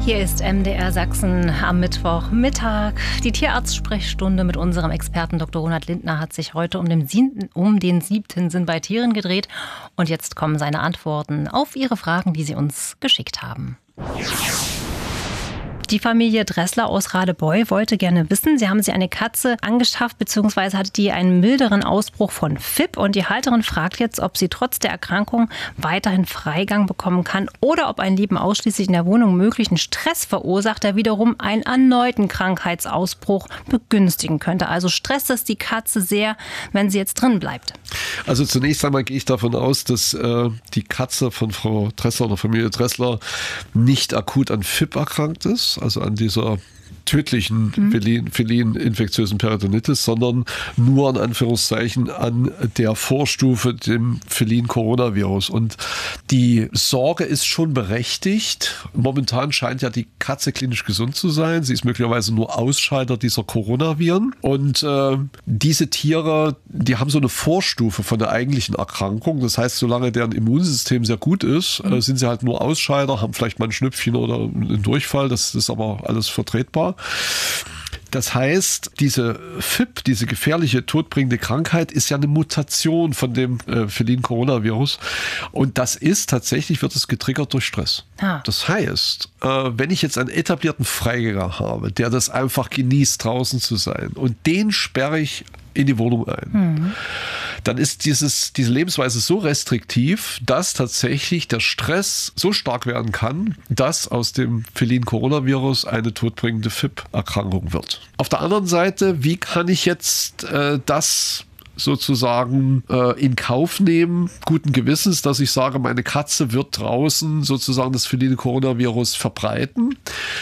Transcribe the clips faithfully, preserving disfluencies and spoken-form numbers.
Hier ist M D R Sachsen am Mittwochmittag. Die Tierarzt-Sprechstunde mit unserem Experten Doktor Ronald Lindner hat sich heute um den, siebten, um den siebten Sinn bei Tieren gedreht. Und jetzt kommen seine Antworten auf Ihre Fragen, die Sie uns geschickt haben. Die Familie Dressler aus Radebeul wollte gerne wissen, sie haben sich eine Katze angeschafft, beziehungsweise hatte die einen milderen Ausbruch von F I P. Und die Halterin fragt jetzt, ob sie trotz der Erkrankung weiterhin Freigang bekommen kann oder ob ein Leben ausschließlich in der Wohnung möglichen Stress verursacht, der wiederum einen erneuten Krankheitsausbruch begünstigen könnte. Also stresst es die Katze sehr, wenn sie jetzt drin bleibt. Also zunächst einmal gehe ich davon aus, dass äh, die Katze von Frau Dressler oder Familie Dressler nicht akut an F I P erkrankt ist, also an dieser tödlichen mhm. felin-infektiösen Peritonitis, sondern nur in Anführungszeichen an der Vorstufe, dem Felin-Coronavirus. Und die Sorge ist schon berechtigt. Momentan scheint ja die Katze klinisch gesund zu sein. Sie ist möglicherweise nur Ausscheider dieser Coronaviren. Und äh, diese Tiere, die haben so eine Vorstufe von der eigentlichen Erkrankung. Das heißt, solange deren Immunsystem sehr gut ist, mhm. äh, sind sie halt nur Ausscheider, haben vielleicht mal ein Schnüpfchen oder einen Durchfall. Das ist aber alles vertretbar. Das heißt, diese F I P, diese gefährliche, todbringende Krankheit, ist ja eine Mutation von dem äh, Felin-Coronavirus. Und das ist tatsächlich, wird es getriggert durch Stress. Ah. Das heißt, äh, wenn ich jetzt einen etablierten Freigänger habe, der das einfach genießt, draußen zu sein, und den sperre ich in die Wohnung ein, mhm. dann ist dieses, diese Lebensweise so restriktiv, dass tatsächlich der Stress so stark werden kann, dass aus dem Felin-Coronavirus eine todbringende F I P-Erkrankung wird. Auf der anderen Seite, wie kann ich jetzt äh, das sozusagen äh, in Kauf nehmen, guten Gewissens, dass ich sage, meine Katze wird draußen sozusagen das Felin-Coronavirus verbreiten.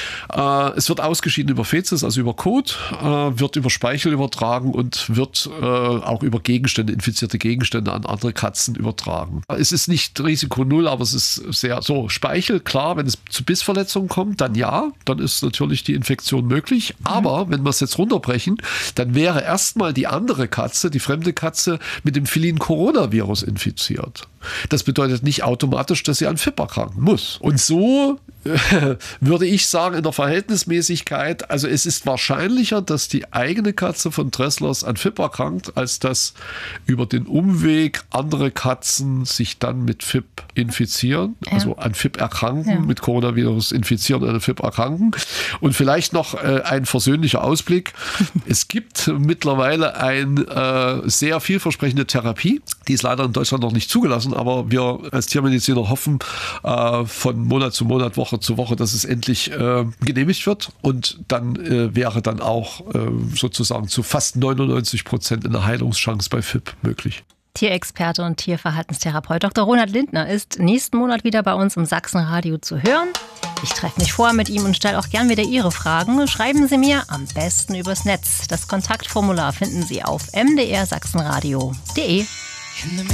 Äh, es wird ausgeschieden über Fäzes, also über Kot, äh, wird über Speichel übertragen und wird äh, auch über Gegenstände, infizierte Gegenstände an andere Katzen übertragen. Es ist nicht Risiko null, aber es ist sehr so. Speichel, klar, wenn es zu Bissverletzungen kommt, dann ja, dann ist natürlich die Infektion möglich. Mhm. Aber wenn wir es jetzt runterbrechen, dann wäre erstmal die andere Katze, die fremde Katze, mit dem Felin-Coronavirus infiziert. Das bedeutet nicht automatisch, dass sie an F I P erkranken muss. Und so äh, würde ich sagen, in der Verhältnismäßigkeit, also es ist wahrscheinlicher, dass die eigene Katze von Dresslers an F I P erkrankt, als dass über den Umweg andere Katzen sich dann mit F I P infizieren, ja. also an F I P erkranken, ja. mit Coronavirus infizieren und an F I P erkranken. Und vielleicht noch äh, ein versöhnlicher Ausblick. Es gibt mittlerweile eine äh, sehr vielversprechende Therapie, die ist leider in Deutschland noch nicht zugelassen, aber wir als Tiermediziner hoffen äh, von Monat zu Monat, Woche zu Woche, dass es endlich äh, genehmigt wird, und dann äh, wäre dann auch äh, sozusagen zu fast neunundneunzig Prozent eine Heilungschance bei F I P möglich. Tierexperte und Tierverhaltenstherapeut Doktor Ronald Lindner ist nächsten Monat wieder bei uns im Sachsenradio zu hören. Ich treffe mich vorher mit ihm und stelle auch gern wieder Ihre Fragen. Schreiben Sie mir am besten übers Netz. Das Kontaktformular finden Sie auf m d r sachsenradio punkt d e.